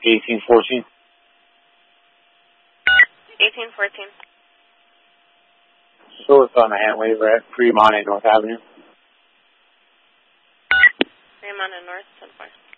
1814. 1814. So it's on the hand waiver at Fremont and North Avenue. Fremont and North, 10-4.